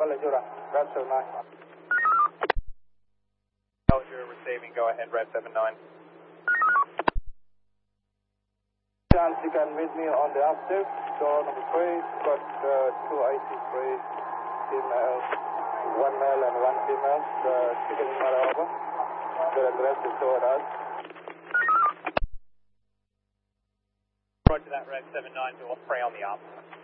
Balajura, Red 79. Balajura receiving, go ahead, Red 79. Chance you can meet me on the upstairs, door number 3, got 2 IC3 females, 1 male and 1 female, chicken in Maraba. They're aggressive toward us. Roger that, Red 79 to 3 on the up.